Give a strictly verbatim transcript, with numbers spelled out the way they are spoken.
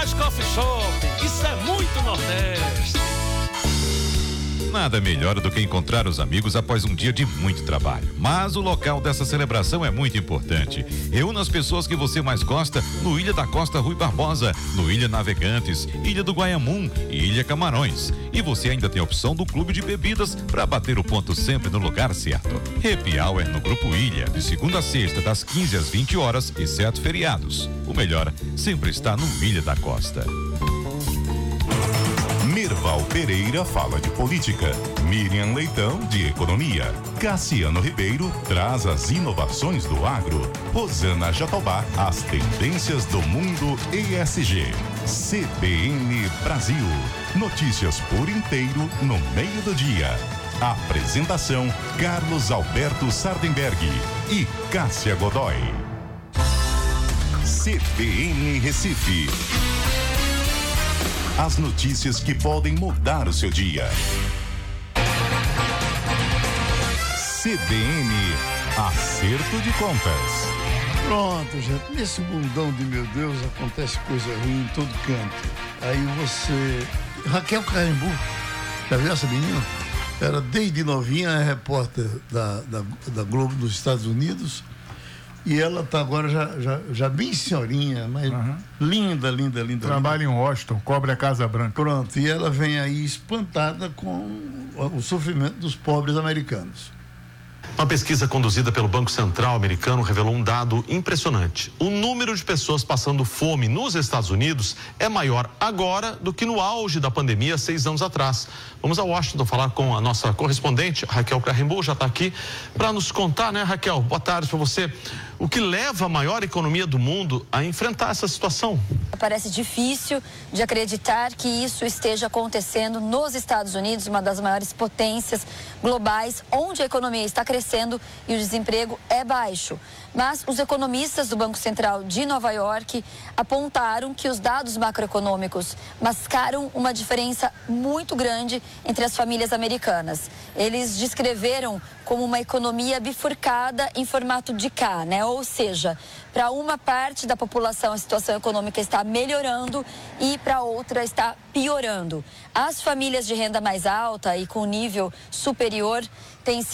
Village Coffee Shop. Isso é muito Nordeste. Nada melhor do que encontrar os amigos após um dia de muito trabalho. Mas o local dessa celebração é muito importante. Reúna as pessoas que você mais gosta no Ilha da Costa Rui Barbosa, no Ilha Navegantes, Ilha do Guaiamum e Ilha Camarões. E você ainda tem a opção do clube de bebidas para bater o ponto sempre no lugar certo. Happy Hour no Grupo Ilha, de segunda a sexta, das quinze às vinte horas, exceto feriados. O melhor sempre está no Ilha da Costa. Merval Pereira fala de política, Miriam Leitão de economia, Cassiano Ribeiro traz as inovações do agro, Rosana Jatobá as tendências do mundo E S G, C B N Brasil, notícias por inteiro no meio do dia. Apresentação Carlos Alberto Sardenberg e Cássia Godoy. C B N Recife. As notícias que podem mudar o seu dia. C B N, acerto de contas. Pronto, gente. Nesse mundão de meu Deus acontece coisa ruim em todo canto. Aí você... Raquel Carimbu, já viu essa menina? Era desde novinha repórter da, da, da Globo dos Estados Unidos. E ela está agora já, já, já bem senhorinha, mas uhum. linda, linda, linda. Trabalha linda. em Washington, cobre a Casa Branca. Pronto, e ela vem aí espantada com o sofrimento dos pobres americanos. Uma pesquisa conduzida pelo Banco Central americano revelou um dado impressionante. O número de pessoas passando fome nos Estados Unidos é maior agora do que no auge da pandemia seis anos atrás. Vamos a Washington falar com a nossa correspondente, Raquel Carimbu, já está aqui para nos contar, né, Raquel? Boa tarde para você. O que leva a maior economia do mundo a enfrentar essa situação? Parece difícil de acreditar que isso esteja acontecendo nos Estados Unidos, uma das maiores potências globais, onde a economia está crescendo e o desemprego é baixo. Mas os economistas do Banco Central de Nova York apontaram que os dados macroeconômicos mascaram uma diferença muito grande entre as famílias americanas. Eles descreveram como uma economia bifurcada em formato de K, né? Ou seja, para uma parte da população a situação econômica está melhorando e para outra está piorando. As famílias de renda mais alta e com nível superior têm